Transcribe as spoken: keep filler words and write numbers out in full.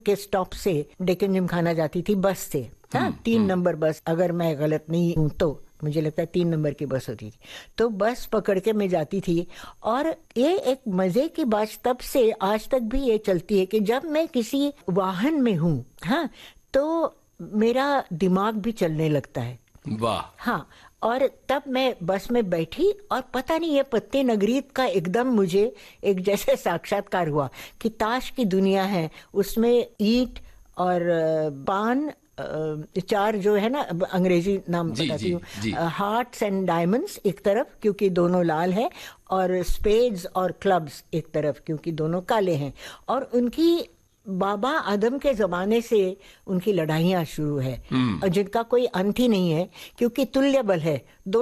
के स्टॉप से डेक्कन जिमखाना जाती थी बस से। हाँ, तीन नंबर बस, अगर मैं गलत नहीं हूं तो मुझे लगता है तीन नंबर की बस होती थी। तो बस पकड़ के मैं जाती थी और ये एक मजे की बात तब से आज तक भी ये चलती है कि जब मैं किसी वाहन में हूँ, हाँ, तो मेरा दिमाग भी चलने लगता है। वाह। हाँ, और तब मैं बस में बैठी और पता नहीं ये पत्ते नगरी का एकदम मुझे एक जैसे साक्षात्कार हुआ कि ताश की दुनिया है, उसमें ईंट और पान, चार जो है ना, अंग्रेजी नाम जी, बताती जी, हूँ, जी। हार्ट्स एंड डायमंड्स एक तरफ क्योंकि दोनों लाल है, और स्पेड्स और क्लब्स एक तरफ क्योंकि दोनों काले हैं। और उनकी बाबा आदम के जमाने से उनकी लड़ाइयाँ शुरू है और जिनका कोई अंत ही नहीं है क्योंकि तुल्य बल है।